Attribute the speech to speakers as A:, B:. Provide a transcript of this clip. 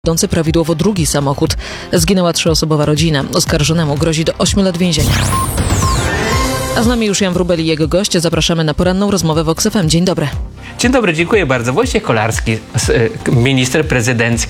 A: Jadący prawidłowo drugi samochód. Zginęła 3-osobowa rodzina. Oskarżonemu grozi do 8 lat więzienia. A z nami już Jan Wróbel i jego gość. Zapraszamy na poranną rozmowę w Vox FM. Dzień dobry.
B: Dzień dobry, dziękuję bardzo. Wojciech Kolarski, minister prezydencki.